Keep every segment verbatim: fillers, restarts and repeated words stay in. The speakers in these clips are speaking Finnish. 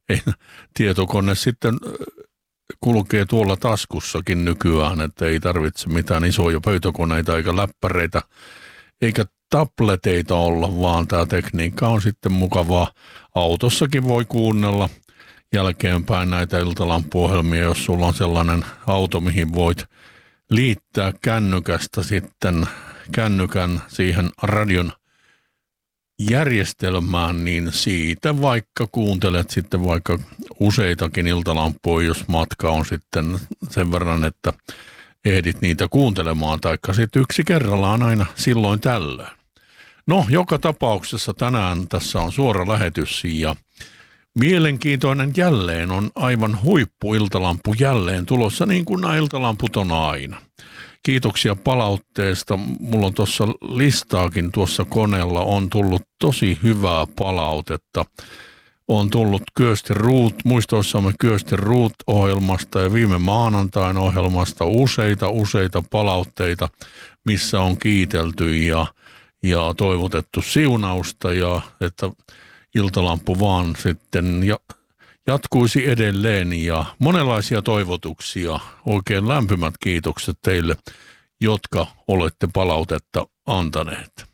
ei, tietokone sitten kulkee tuolla taskussakin nykyään, että ei tarvitse mitään isoja pöytäkoneita eikä läppäreitä eikä tableteita olla, vaan tämä tekniikka on sitten mukavaa. Autossakin voi kuunnella jälkeenpäin näitä iltalampuohjelmia, jos sulla on sellainen auto, mihin voit liittää kännykästä sitten kännykän siihen radion järjestelmään, niin siitä vaikka kuuntelet sitten vaikka useitakin iltalampuja, jos matka on sitten sen verran, että ehdit niitä kuuntelemaan, taikka sitten yksi kerrallaan aina silloin tällöin. No, joka tapauksessa tänään tässä on suora lähetys ja mielenkiintoinen jälleen on aivan huippuiltalampu jälleen tulossa, niin kuin nämä iltalamput on aina. Kiitoksia palautteesta. Mulla on tuossa listaakin tuossa koneella on tullut tosi hyvää palautetta. On tullut Kyösti Ruut, muistoissamme Kyösti Ruut-ohjelmasta ja viime maanantain ohjelmasta useita, useita palautteita, missä on kiitelty ja, ja toivotettu siunausta ja että iltalampu vaan sitten ja jatkuisi edelleen ja monenlaisia toivotuksia. Oikein lämpimät kiitokset teille, jotka olette palautetta antaneet.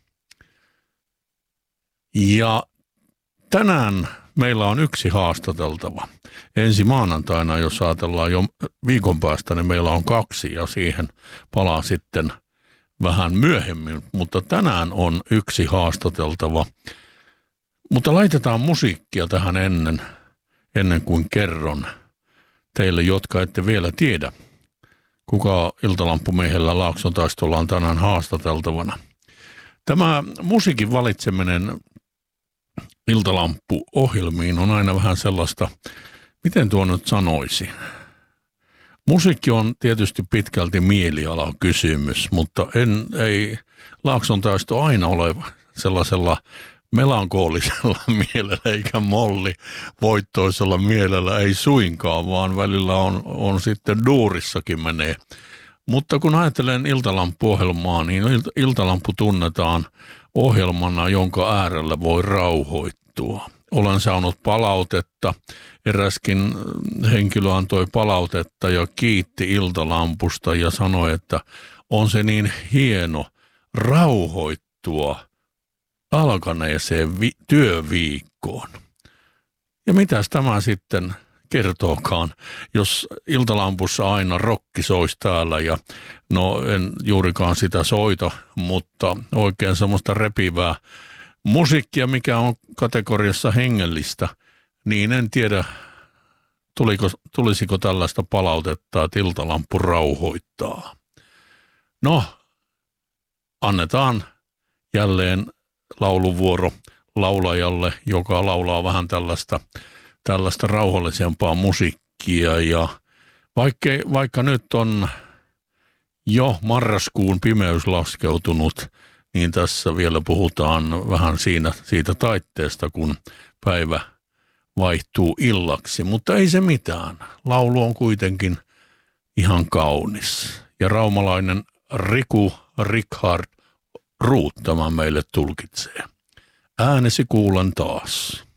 Ja tänään meillä on yksi haastateltava. Ensi maanantaina, jos ajatellaan jo viikon päästä, niin meillä on kaksi ja siihen palaa sitten vähän myöhemmin. Mutta tänään on yksi haastateltava. Mutta laitetaan musiikkia tähän ennen. Ennen kuin kerron teille, jotka ette vielä tiedä, kuka iltalampumiehellä Laakson taistolla on tänään haastateltavana. Tämä musiikin valitseminen iltalampuohjelmiin on aina vähän sellaista, miten tuo nyt sanoisi. Musiikki on tietysti pitkälti mielialakysymys, mutta en, ei Laakson taisto aina ole sellaisella melankoolisella mielellä eikä molli voittoisella mielellä, ei suinkaan, vaan välillä on, on sitten duurissakin menee. Mutta kun ajattelen iltalampuohjelmaa, niin iltalampu tunnetaan ohjelmana, jonka äärellä voi rauhoittua. Olen saanut palautetta, eräskin henkilö antoi palautetta ja kiitti iltalampusta ja sanoi, että on se niin hieno rauhoittua alkaneeseen vi- työviikkoon. Ja mitäs tämä sitten kertookaan, jos iltalampussa aina rokki soisi täällä ja no en juurikaan sitä soita, mutta oikein semmoista repivää musiikkia, mikä on kategoriassa hengellistä, niin en tiedä, tuliko, tulisiko tällaista palautetta, että iltalampu rauhoittaa. No, annetaan jälleen lauluvuoro laulajalle, joka laulaa vähän tällaista, tällaista rauhallisempaa musiikkia. Ja vaikka, vaikka nyt on jo marraskuun pimeys laskeutunut, niin tässä vielä puhutaan vähän siinä, siitä taitteesta, kun päivä vaihtuu illaksi. Mutta ei se mitään. Laulu on kuitenkin ihan kaunis. Ja raumalainen Riku Richard Ruut tämä meille tulkitsee. Äänesi kuulen taas.